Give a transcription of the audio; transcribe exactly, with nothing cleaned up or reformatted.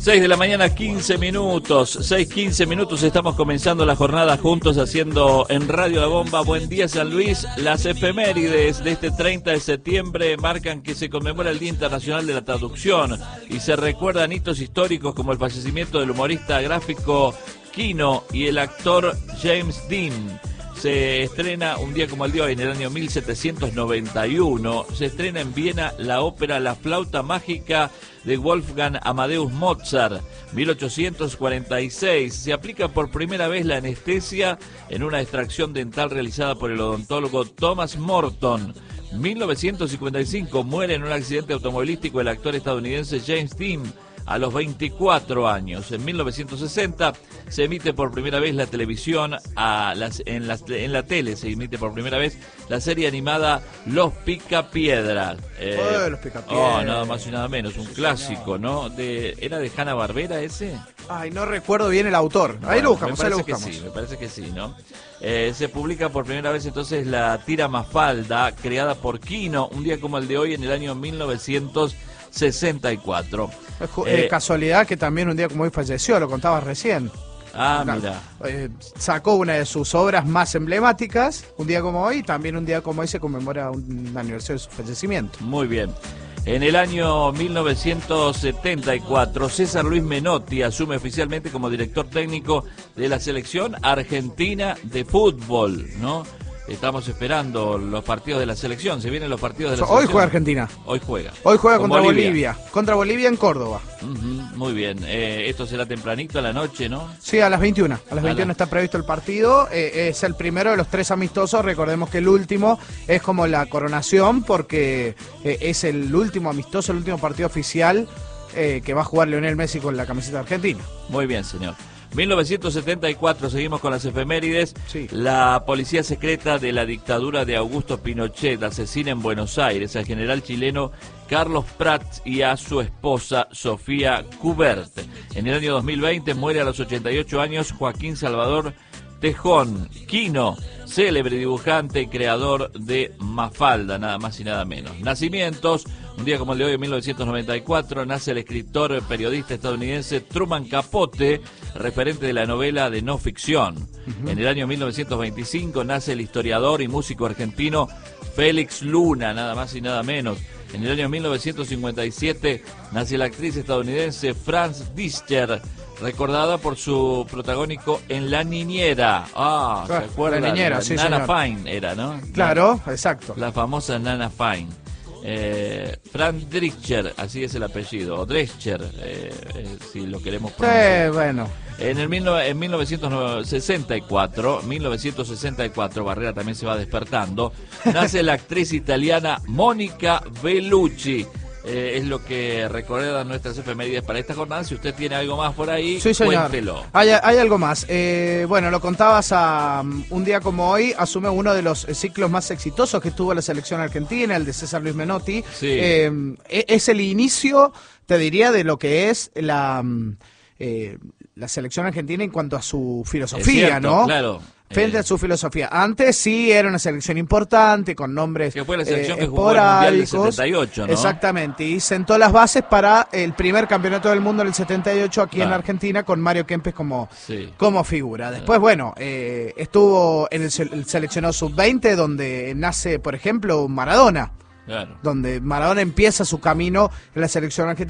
seis de la mañana, quince minutos, seis, quince minutos, estamos comenzando la jornada juntos haciendo en Radio La Bomba. Buen día, San Luis. Las efemérides de este treinta de septiembre marcan que se conmemora el Día Internacional de la Traducción y se recuerdan hitos históricos como el fallecimiento del humorista gráfico Kino y el actor James Dean. Se estrena un día como el de hoy, en el año mil setecientos noventa y uno, se estrena en Viena la ópera La Flauta Mágica de Wolfgang Amadeus Mozart. mil ochocientos cuarenta y seis, se aplica por primera vez la anestesia en una extracción dental realizada por el odontólogo Thomas Morton. mil novecientos cincuenta y cinco, muere en un accidente automovilístico el actor estadounidense James Dean a los veinticuatro años. En mil novecientos sesenta se emite por primera vez la televisión, a las, en, las, en la tele se emite por primera vez la serie animada Los Picapiedra. Eh, oh, Los Picapiedra. Oh, nada más y nada menos, un clásico, ¿no? De, ¿Era de Hanna-Barbera ese? Ay, no recuerdo bien el autor. Ahí Bueno, lo buscamos, me ahí lo parece buscamos. que sí, me parece que sí, ¿no? Eh, se publica por primera vez entonces la tira Mafalda, creada por Kino, un día como el de hoy en el año mil novecientos sesenta y cuatro. Eh, Eh, casualidad que también un día como hoy falleció, lo contabas recién. ah, Una- mira. eh, sacó una de sus obras más emblemáticas, un día como hoy, y también un día como hoy se conmemora un aniversario de su fallecimiento. Muy bien. En el año mil novecientos setenta y cuatro, César Luis Menotti asume oficialmente como director técnico de la selección argentina de fútbol, ¿no? Estamos esperando los partidos de la selección, se vienen los partidos de la Hoy selección. juega Argentina. Hoy juega. Hoy juega Con contra Bolivia. Contra Bolivia en Córdoba. Ujú, muy bien. Eh, esto será tempranito a la noche, ¿no? Sí, a las veintiuna. A las A veintiuna la- está previsto el partido. Eh, es el primero de los tres amistosos. Recordemos que el último es como la coronación porque eh, es el último amistoso, el último partido oficial eh, que va a jugar Lionel Messi con la camiseta argentina. Muy bien, señor. mil novecientos setenta y cuatro, seguimos con las efemérides. Sí. La policía secreta de la dictadura de Augusto Pinochet asesina en Buenos Aires al general chileno Carlos Prats y a su esposa Sofía Cubert. En el año dos mil veinte muere a los ochenta y ocho años Joaquín Salvador Tejón, Kino, célebre dibujante y creador de Mafalda, nada más y nada menos. Nacimientos, un día como el de hoy, en mil novecientos noventa y cuatro, nace el escritor periodista estadounidense Truman Capote, referente de la novela de no ficción. Uh-huh. En el año mil novecientos veinticinco nace el historiador y músico argentino Félix Luna, nada más y nada menos. En el año mil novecientos cincuenta y siete nace la actriz estadounidense Franz Discher, recordada por su protagónico en La Niñera. Ah, ¿se Ah, acuerdan? La Niñera, sí, Nana señor. Fine era, ¿no? Claro, exacto. La famosa Nana Fine. Eh, Franz Drescher, así es el apellido, o Drescher, eh, eh, si lo queremos pronunciar. Eh, bueno. En el mil, en mil novecientos sesenta y cuatro, mil novecientos sesenta y cuatro, Barrera también se va despertando, nace la actriz italiana Mónica Bellucci. Eh, es lo que recuerdan nuestras efemérides para esta jornada. Si usted tiene algo más por ahí, Sí, señor. cuéntelo. Hay, hay algo más. Eh, bueno, lo contabas a um, un día como hoy, asume uno de los ciclos más exitosos que tuvo la selección argentina, el de César Luis Menotti. Sí. Eh, es el inicio, te diría, de lo que es la, um, eh, la selección argentina en cuanto a su filosofía, Es cierto, ¿no? claro. Frente Eh, a su filosofía. Antes sí era una selección importante, con nombres Que fue la selección eh, que jugó el Mundial del esporádicos. setenta y ocho, ¿no? Exactamente, y sentó las bases para el primer campeonato del mundo en el setenta y ocho aquí Claro. en Argentina, con Mario Kempes como, Sí. como figura. Después, bueno, eh, estuvo en el, se- el seleccionado sub veinte, donde nace, por ejemplo, Maradona, Claro. donde Maradona empieza su camino en la selección argentina.